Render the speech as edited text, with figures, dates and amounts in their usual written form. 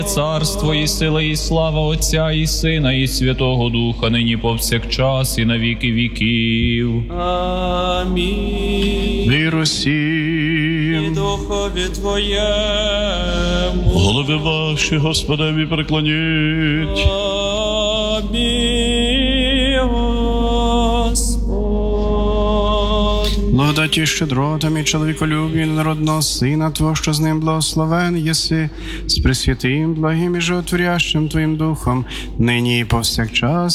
Царство і сила, і слава Отця, і Сина, і Святого Духа, нині повсякчас, і на віки віків. Амінь. Віру сім. І духові Твоєму. Голови ваші, Господеві, преклоніть. Тобі, Господь. Благодаті щедротами, чоловіколюбі, народного Сина Твого, що з ним благословен єси, з пресвятим, благим і животворящим Твоїм Духом, нині і повсякчас,